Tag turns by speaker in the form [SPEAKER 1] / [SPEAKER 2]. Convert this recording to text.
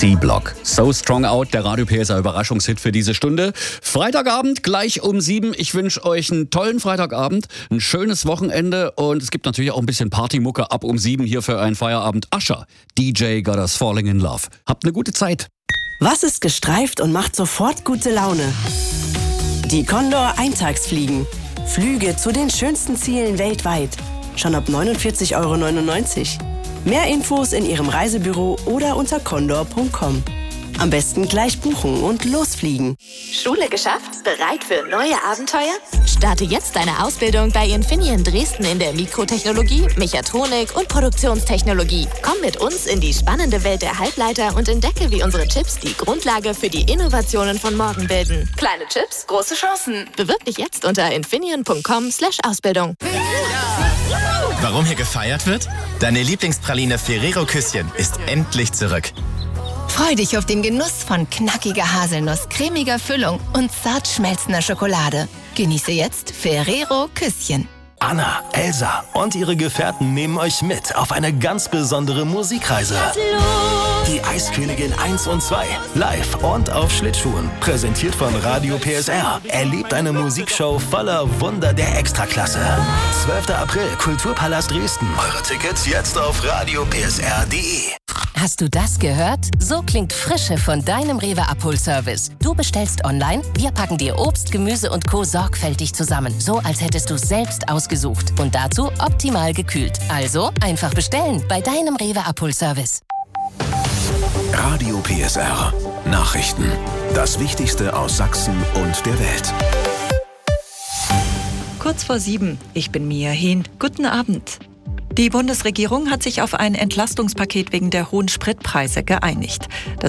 [SPEAKER 1] C-Block. So Strong Out, der Radio PSR Überraschungshit für diese Stunde. Freitagabend, gleich um 7. Ich wünsche euch einen tollen Freitagabend, ein schönes Wochenende und es gibt natürlich auch ein bisschen Partymucke ab um 7 hier für einen Feierabend. Usher, DJ Got Us Falling in Love. Habt eine gute Zeit.
[SPEAKER 2] Was ist gestreift und macht sofort gute Laune? Die Condor Eintagsfliegen. Flüge zu den schönsten Zielen weltweit. Schon ab 49,99 €. Mehr Infos in Ihrem Reisebüro oder unter condor.com. Am besten gleich buchen und losfliegen.
[SPEAKER 3] Schule geschafft? Bereit für neue Abenteuer? Starte jetzt deine Ausbildung bei Infineon Dresden in der Mikrotechnologie, Mechatronik und Produktionstechnologie. Komm mit uns in die spannende Welt der Halbleiter und entdecke, wie unsere Chips die Grundlage für die Innovationen von morgen bilden. Kleine Chips, große Chancen. Bewirb dich jetzt unter infineon.com/Ausbildung.
[SPEAKER 4] Warum hier gefeiert wird? Deine Lieblingspraline Ferrero Küsschen ist endlich zurück.
[SPEAKER 5] Freu dich auf den Genuss von knackiger Haselnuss, cremiger Füllung und zart schmelzender Schokolade. Genieße jetzt Ferrero Küsschen.
[SPEAKER 6] Anna, Elsa und ihre Gefährten nehmen euch mit auf eine ganz besondere Musikreise. Die Eiskönigin 1 und 2, live und auf Schlittschuhen. Präsentiert von Radio PSR. Erlebt eine Musikshow voller Wunder der Extraklasse. 12. April, Kulturpalast Dresden. Eure Tickets jetzt auf radiopsr.de.
[SPEAKER 5] Hast du das gehört? So klingt Frische von deinem Rewe-Abholservice. Du bestellst online, wir packen dir Obst, Gemüse und Co. sorgfältig zusammen. So, als hättest du es selbst ausgesucht. Und dazu optimal gekühlt. Also einfach bestellen bei deinem Rewe-Abholservice.
[SPEAKER 7] Radio PSR. Nachrichten. Das Wichtigste aus Sachsen und der Welt.
[SPEAKER 8] Kurz vor 7. Ich bin Mia Hehn. Guten Abend. Die Bundesregierung hat sich auf ein Entlastungspaket wegen der hohen Spritpreise geeinigt. Das